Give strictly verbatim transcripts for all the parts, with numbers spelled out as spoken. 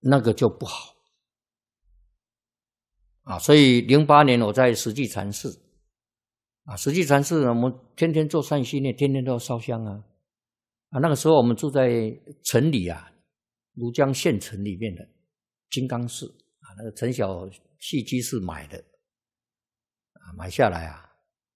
那个就不好啊。所以零八年我在实际禅寺啊，实际禅寺呢，我们天天做善心念，天天都要烧香啊。啊，那个时候我们住在城里啊，庐江县城里面的金刚寺啊，那个陈小戏居士买的啊，买下来啊，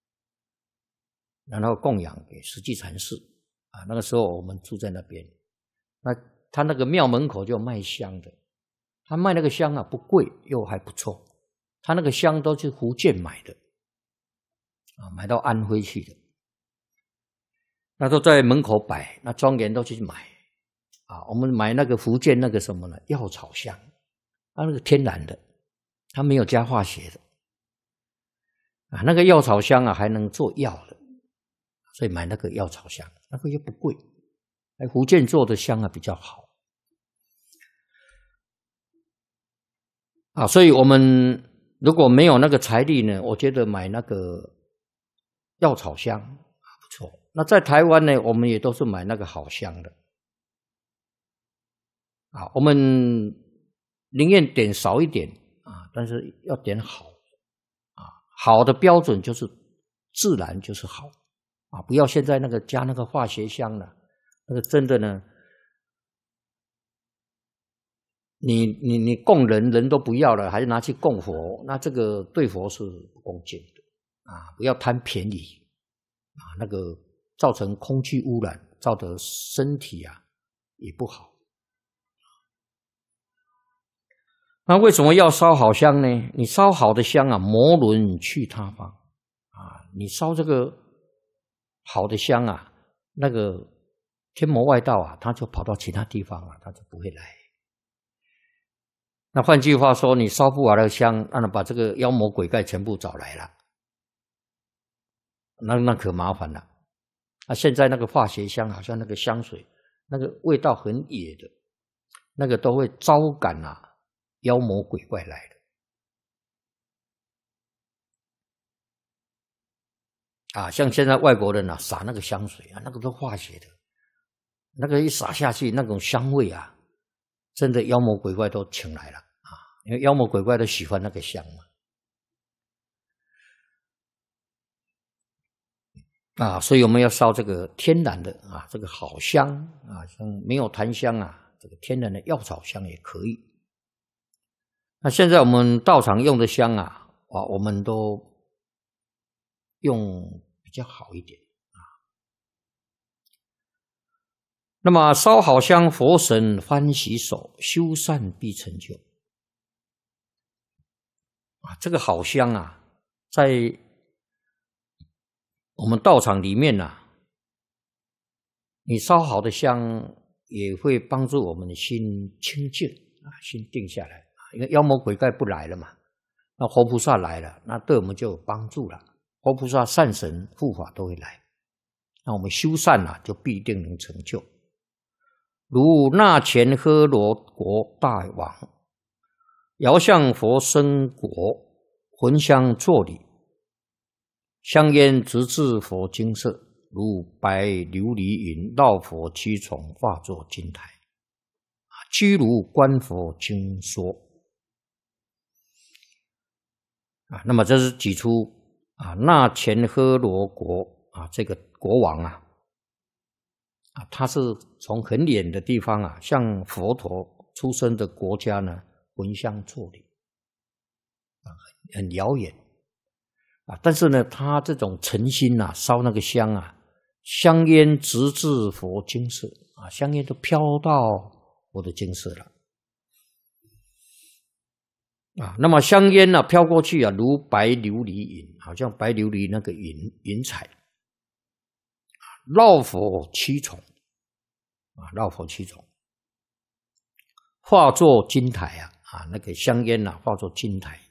然后供养给实际禅寺啊。那个时候我们住在那边，那他那个庙门口就卖香的，他卖那个香啊不贵又还不错，他那个香都是福建买的啊，买到安徽去的。那都在门口摆，那庄严都去买啊。我们买那个福建那个什么呢？药草香，它那个天然的，它没有加化学的啊。那个药草香啊，还能做药的，所以买那个药草香，那个又不贵。哎，福建做的香啊比较好啊。所以我们如果没有那个财力呢，我觉得买那个药草香啊不错。那在台湾呢，我们也都是买那个好香的啊。我们宁愿点少一点啊，但是要点好啊。好的标准就是自然就是好啊，不要现在那个加那个化学香了，那个真的呢，你你你供人人都不要了，还是拿去供佛，那这个对佛是不恭敬的啊。不要贪便宜啊，那个造成空气污染，造成身体啊也不好。那为什么要烧好香呢？你烧好的香啊，魔轮去他方啊，你烧这个好的香啊，那个天魔外道啊，他就跑到其他地方啊，他就不会来。那换句话说，你烧不好的香，那把这个妖魔鬼怪全部找来了，那那可麻烦了。啊，现在那个化学香，好像那个香水，那个味道很野的，那个都会招感啊妖魔鬼怪来的啊。像现在外国人啊撒那个香水啊，那个都化学的，那个一撒下去，那种香味啊，真的妖魔鬼怪都请来了啊，因为妖魔鬼怪都喜欢那个香嘛。啊，所以我们要烧这个天然的啊，这个好香啊，像没有檀香啊，这个天然的药草香也可以。那现在我们道场用的香啊，啊，我们都用比较好一点啊。那么烧好香，佛神欢喜手，修善必成就。啊，这个好香啊，在我们道场里面啊，你烧好的香也会帮助我们的心清净啊，心定下来。因为妖魔鬼怪不来了嘛，那活菩萨来了，那对我们就有帮助了。活菩萨、善神、护法都会来，那我们修善啊，就必定能成就。如那前诃罗国大王，遥向佛生国，焚香作礼，香烟直至佛精舍，如白琉璃云，绕佛七重，化作金台，居如观佛经说啊。那么这是举出啊，那前诃罗国啊，这个国王啊，啊，他是从很远的地方啊，向佛陀出生的国家呢，焚香作礼啊，很遥远啊。但是呢，他这种诚心啊，烧那个香啊，香烟直至佛精舍啊，香烟都飘到佛的精舍了啊。那么香烟呢、啊，飘过去啊，如白琉璃云，好像白琉璃那个云云彩，绕佛七重啊，绕佛七重，化作金台啊啊，那个香烟啊，化作金台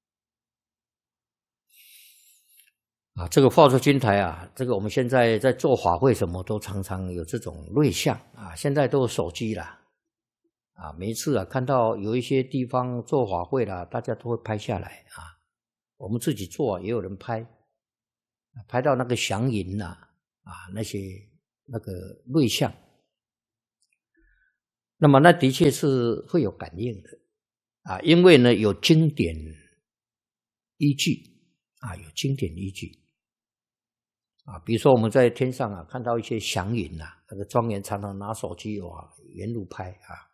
啊。这个化作金台啊，这个我们现在在做法会什么都常常有这种瑞相啊，现在都有手机啦啊，每一次啊看到有一些地方做法会啦，大家都会拍下来啊。我们自己做、啊、也有人拍，拍到那个祥云呐啊，那些那个瑞相那么那的确是会有感应的啊，因为呢有经典依据啊，有经典依据啊，比如说我们在天上啊看到一些祥云啊，那个庄严常常拿手机哇沿路拍啊。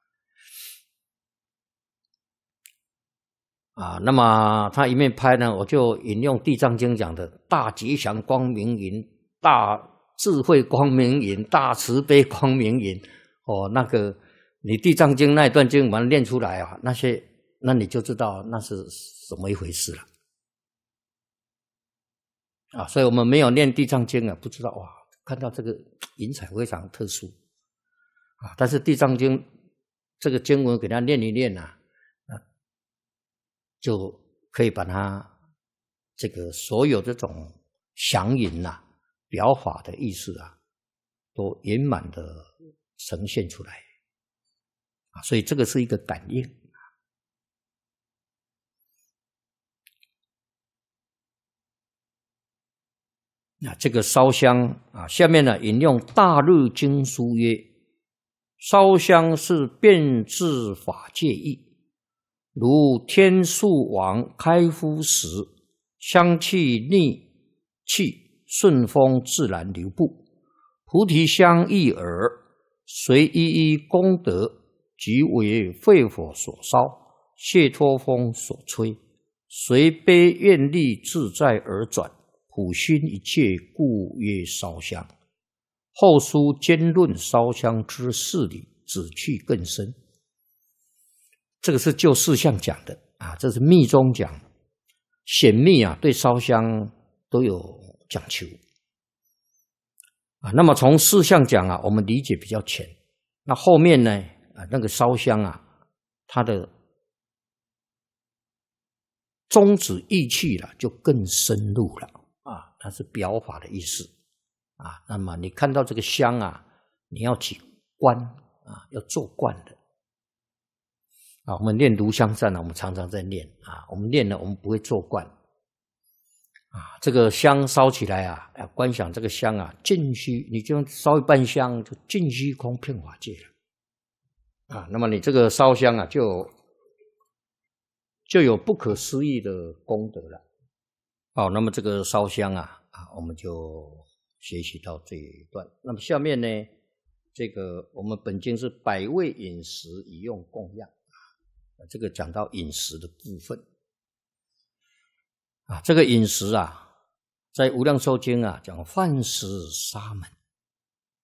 啊，那么他一面拍呢，我就引用《地藏经》讲的“大吉祥光明云，大智慧光明云，大慈悲光明云”。哦，那个你《地藏经》那一段经文念出来啊，那些那你就知道那是什么一回事了。啊，所以我们没有念《地藏经》啊，不知道哇，看到这个云彩非常特殊啊。但是《地藏经》这个经文给他念一念啊。就可以把它这个所有这种祥云啊、表法的意思啊，都圆满的呈现出来啊，所以这个是一个感应。那这个烧香啊，下面呢引用《大日经书》曰：“烧香是变质法界义。”如天树王开敷时，香气逆气顺风自然流布。菩提香一耳，随一一功德，即为肺火所烧，解脱风所吹，随悲愿力自在而转，普熏一切，故曰烧香。后书兼论烧香之事理，旨趣更深。这个是就事项讲的啊，这是密宗讲，显密啊对烧香都有讲求啊。那么从事项讲啊，我们理解比较浅。那后面呢啊，那个烧香啊，它的宗旨意趣了就更深入了啊，它是表法的意思啊。那么你看到这个香啊，你要起观啊，要做观的。啊，我们念炉香赞呢，我们常常在念啊。我们念了，我们不会做观啊。这个香烧起来啊，要观想这个香啊，尽虚，你就烧一半香，就尽虚空遍法界了啊。那么你这个烧香啊，就就有不可思议的功德了。好，那么这个烧香啊啊，我们就学习到这一段。那么下面呢，这个我们本经是百味饮食以用供养。这个讲到饮食的部分啊，这个饮食啊，在无量寿经啊讲饭食沙门